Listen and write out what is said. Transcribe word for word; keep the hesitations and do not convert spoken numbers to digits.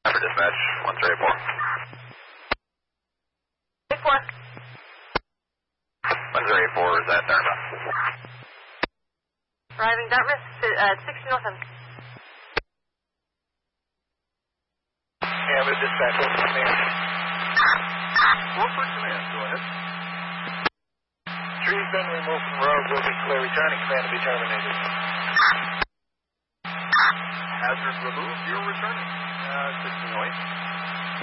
Number dispatch, one three eight four. eight four. one zero eight four is at Dartmouth. Arriving Dartmouth at sixteen oh seven. Canvas dispatch, open command. Corporate command, go ahead. Tree's been removed from road, will be clear. Returning command to be terminated. Hazard removed, you're returning. Uh, sixteen oh eight.